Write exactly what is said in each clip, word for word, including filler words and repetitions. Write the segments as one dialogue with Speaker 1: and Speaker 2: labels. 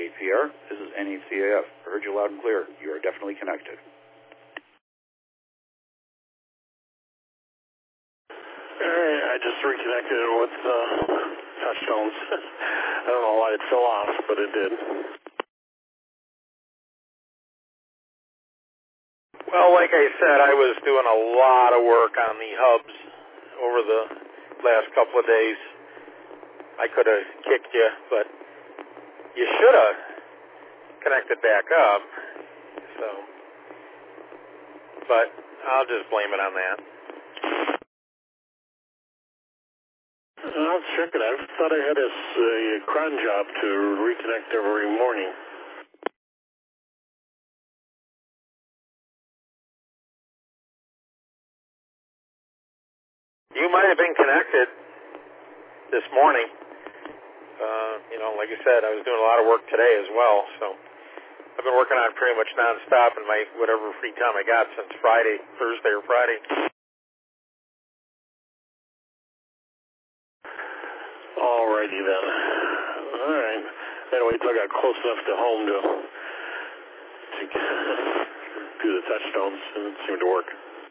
Speaker 1: K eight P R, this is N H C A F. I heard you loud and clear. You are definitely connected.
Speaker 2: Alright, I just reconnected it with uh, touchstones. I don't know why it fell off, but it did.
Speaker 3: Well, like I said, I was doing a lot of work on the hubs over the last couple of days. I could have kicked you, but you should have connected back up. So, but I'll just blame it on that.
Speaker 2: I'll check it. I thought I had a uh, cron job to reconnect every morning.
Speaker 3: You might have been connected this morning. Uh, you know, like I said, I was doing a lot of work today as well, so I've been working on it pretty much nonstop in my whatever free time I got since Friday, Thursday or Friday.
Speaker 2: Alrighty then. Alright. Anyway, until I got close enough to home to, to do the touchstones, and it seemed to work.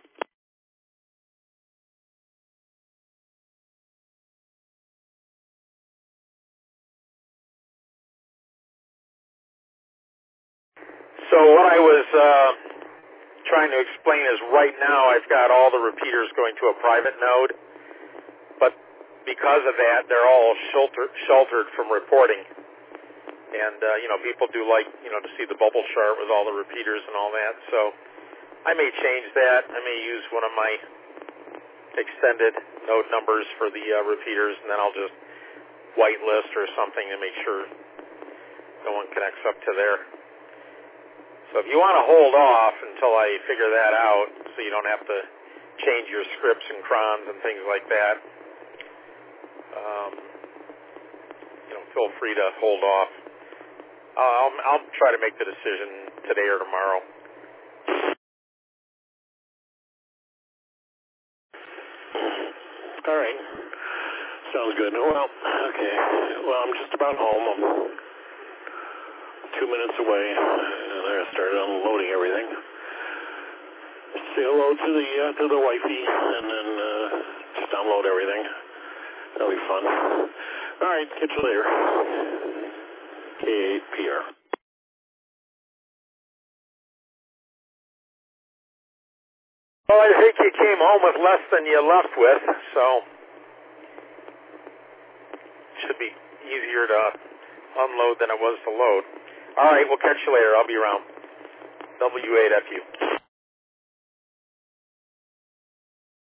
Speaker 3: So what I was uh, trying to explain is right now I've got all the repeaters going to a private node, but because of that, they're all sheltered, sheltered from reporting. And, uh, you know, people do like, you know, to see the bubble chart with all the repeaters and all that. So I may change that. I may use one of my extended node numbers for the uh, repeaters, and then I'll just whitelist or something to make sure no one connects up to there. So if you want to hold off until I figure that out so you don't have to change your scripts and crons and things like that, um, you know, feel free to hold off. I'll, I'll try to make the decision today or tomorrow.
Speaker 2: All right. Sounds good. Well, okay. Well, I'm just about home. I'm two minutes away. And I started unloading everything. Say hello to the uh, to the wifey, and then uh, just unload everything. That'll be fun. All right. Catch you later. K eight P R.
Speaker 3: Well, I think you came home with less than you left with, so it should be easier to unload than it was to load. All right, we'll catch you later. I'll be around. W eight F U.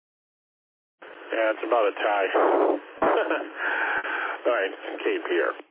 Speaker 2: Yeah, it's about a tie. All right, K P R.